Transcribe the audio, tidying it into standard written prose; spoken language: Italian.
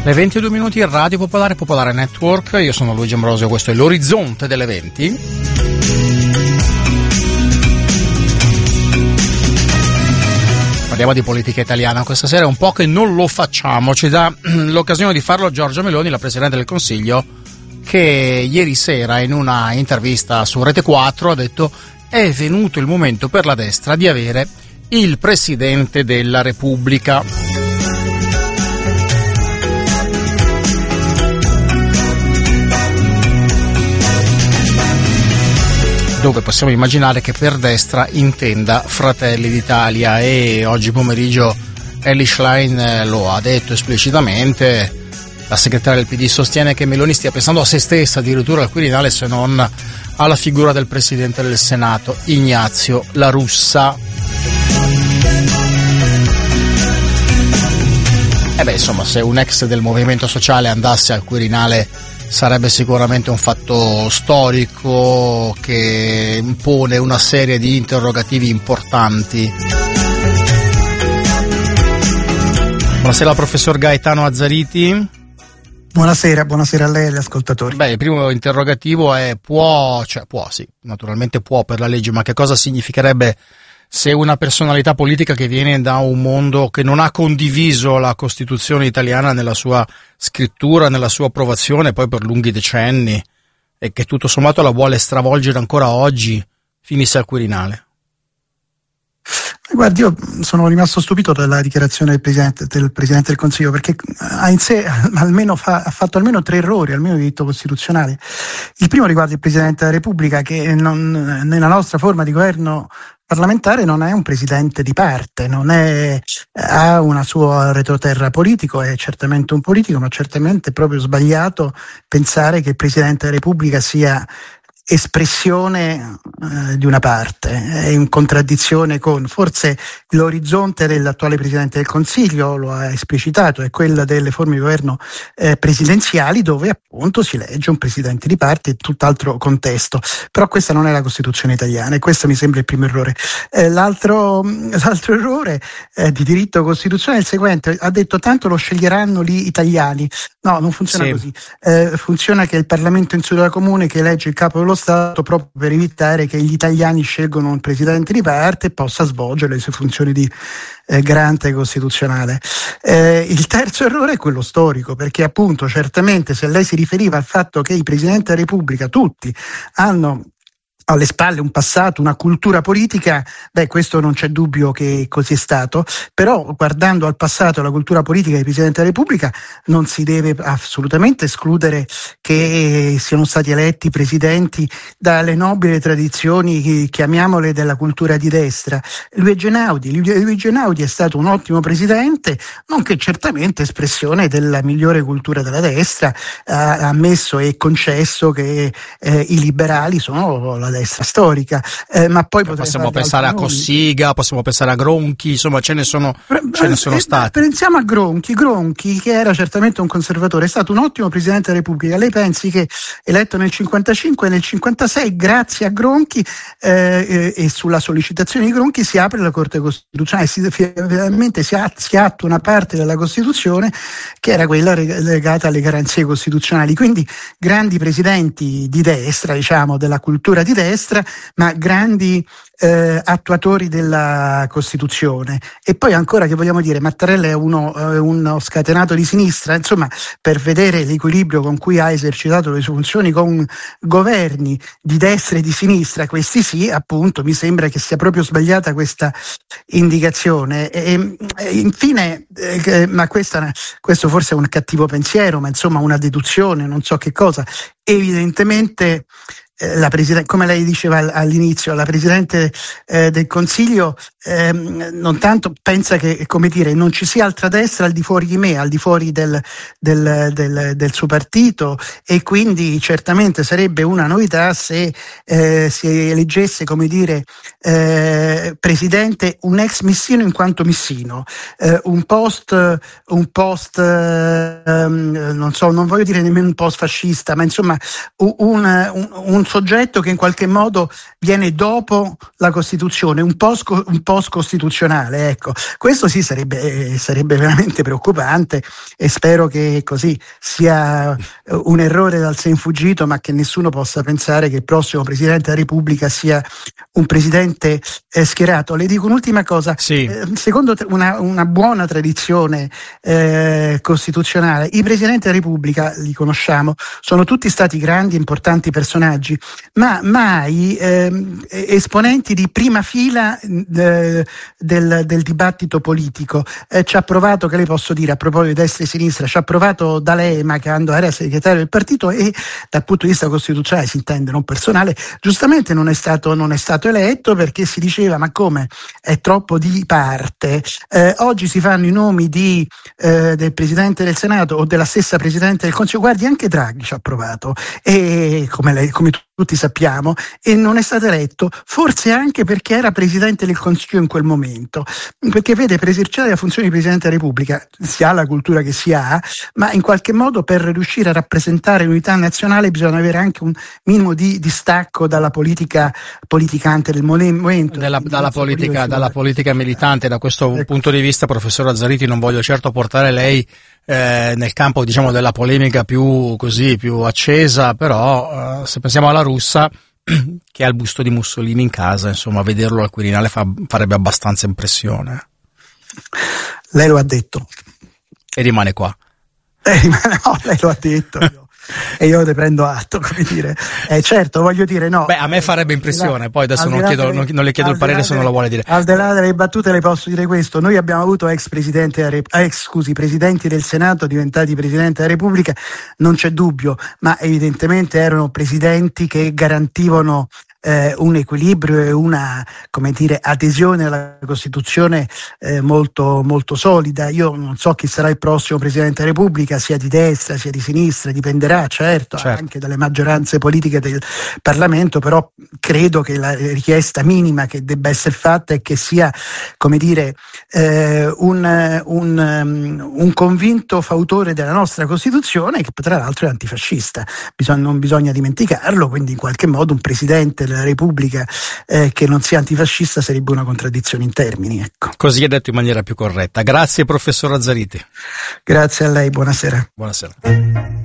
Le 22 minuti, Radio Popolare, Popolare Network. Io sono Luigi Ambrosio, questo è l'orizzonte delle 20. Parliamo di politica italiana questa sera, è un po' che non lo facciamo, ci dà l'occasione di farlo Giorgia Meloni, la Presidente del Consiglio, che ieri sera in una intervista su Rete 4 ha detto: è venuto il momento per la destra di avere il Presidente della Repubblica. Dove possiamo immaginare che per destra intenda Fratelli d'Italia, e oggi pomeriggio Elly Schlein lo ha detto esplicitamente. La segretaria del PD sostiene che Meloni stia pensando a se stessa, addirittura al Quirinale, se non alla figura del Presidente del Senato, Ignazio La Russa. Insomma, se un ex del Movimento Sociale andasse al Quirinale sarebbe sicuramente un fatto storico che impone una serie di interrogativi importanti. Buonasera professor Gaetano Azzariti. Buonasera a lei e agli ascoltatori. Il primo interrogativo è naturalmente può per la legge, ma che cosa significherebbe se una personalità politica che viene da un mondo che non ha condiviso la Costituzione italiana nella sua scrittura, nella sua approvazione poi per lunghi decenni, e che tutto sommato la vuole stravolgere ancora oggi, finisse al Quirinale? Guardi, io sono rimasto stupito dalla dichiarazione del Presidente del Consiglio, perché ha in sé ha fatto almeno 3 errori, almeno di diritto costituzionale. Il primo riguarda il Presidente della Repubblica, che nella nostra forma di governo parlamentare non è un presidente di parte, ha una sua retroterra politico, è certamente un politico, ma certamente è proprio sbagliato pensare che il Presidente della Repubblica sia espressione di una parte, è in contraddizione con forse l'orizzonte dell'attuale Presidente del Consiglio, lo ha esplicitato, è quella delle forme di governo presidenziali, dove appunto si elegge un presidente di parte in tutt'altro contesto. Però questa non è la Costituzione italiana, e questo mi sembra il primo errore. L'altro errore di diritto costituzionale è il seguente: ha detto tanto lo sceglieranno gli italiani. No, non funziona così. Funziona che è il Parlamento in seduta comune che elegge il capo dello Stato, proprio per evitare che gli italiani scelgono un presidente di parte e possa svolgere le sue funzioni di garante costituzionale. Il terzo errore è quello storico, perché appunto certamente, se lei si riferiva al fatto che i Presidenti della Repubblica tutti hanno alle spalle un passato, una cultura politica, questo non c'è dubbio che così è stato, però guardando al passato e alla cultura politica dei Presidenti della Repubblica non si deve assolutamente escludere che siano stati eletti presidenti dalle nobili tradizioni, chiamiamole, della cultura di destra. Luigi Einaudi è stato un ottimo presidente, nonché certamente espressione della migliore cultura della destra, ha ammesso e concesso che i liberali sono la destra storica, ma poi possiamo pensare a Cossiga, possiamo pensare a Gronchi, insomma ce ne sono stati. Pensiamo a Gronchi, che era certamente un conservatore, è stato un ottimo Presidente della Repubblica. Lei pensi che eletto nel 55 e nel 56, grazie a Gronchi e sulla sollecitazione di Gronchi, si apre la Corte Costituzionale, finalmente si attua una parte della Costituzione che era quella legata alle garanzie costituzionali. Quindi grandi presidenti di destra, diciamo della cultura di destra, ma grandi attuatori della Costituzione. E poi ancora, che vogliamo dire, Mattarella è uno scatenato di sinistra, insomma, per vedere l'equilibrio con cui ha esercitato le sue funzioni con governi di destra e di sinistra, questi sì, appunto, mi sembra che sia proprio sbagliata questa indicazione. E infine, ma questo forse è un cattivo pensiero, ma insomma una deduzione, non so che cosa, evidentemente come lei diceva all'inizio, la Presidente del Consiglio non tanto pensa che, come dire, non ci sia altra destra al di fuori di me, al di fuori del suo partito, e quindi certamente sarebbe una novità se si eleggesse, come dire, Presidente un ex missino in quanto missino, un post non so, non voglio dire nemmeno un post fascista, ma insomma un soggetto che in qualche modo viene dopo la Costituzione, un post costituzionale, ecco. Questo sì sarebbe veramente preoccupante, e spero che così sia un errore dal sé infuggito, ma che nessuno possa pensare che il prossimo Presidente della Repubblica sia un presidente schierato. Le dico un'ultima cosa, sì. Secondo una buona tradizione costituzionale, i Presidenti della Repubblica, li conosciamo, sono tutti stati grandi e importanti personaggi, ma mai esponenti di prima fila del dibattito politico. Ci ha provato, che le posso dire, a proposito di destra e sinistra, ci ha provato D'Alema, che quando era segretario del partito, e dal punto di vista costituzionale, si intende, non personale, giustamente non è stato eletto, perché si diceva: ma come, è troppo di parte. Oggi si fanno i nomi del Presidente del Senato o della stessa Presidente del Consiglio. Guardi, anche Draghi ci ha provato, e come tutti sappiamo, e non è stato eletto, forse anche perché era Presidente del Consiglio in quel momento, perché vede, per esercitare la funzione di Presidente della Repubblica si ha la cultura che si ha, ma in qualche modo per riuscire a rappresentare l'unità nazionale bisogna avere anche un minimo di distacco dalla politica politicante del momento, dalla politica militante. Da questo punto di vista, professor Azzariti, non voglio certo portare lei nel campo, diciamo, della polemica più accesa, però se pensiamo alla Russa, che ha il busto di Mussolini in casa, insomma, vederlo al Quirinale farebbe abbastanza impressione. Lei lo ha detto. E rimane qua. No, lei lo ha detto. E io ne prendo atto, come dire. Certo, voglio dire, no. A me farebbe impressione, poi adesso non le chiedo il parere se non lo vuole dire. Al di là delle battute le posso dire questo: noi abbiamo avuto presidenti del Senato diventati Presidente della Repubblica, non c'è dubbio, ma evidentemente erano presidenti che garantivano un equilibrio e una, come dire, adesione alla Costituzione molto, molto solida. Io non so chi sarà il prossimo Presidente della Repubblica, sia di destra sia di sinistra, dipenderà certo anche dalle maggioranze politiche del Parlamento, però credo che la richiesta minima che debba essere fatta è che sia, come dire, un convinto fautore della nostra Costituzione, che tra l'altro è antifascista, non bisogna dimenticarlo, quindi in qualche modo un Presidente della Repubblica che non sia antifascista sarebbe una contraddizione in termini, ecco. Così è detto in maniera più corretta. Grazie professor Azzariti. Grazie a lei, buonasera. Buonasera.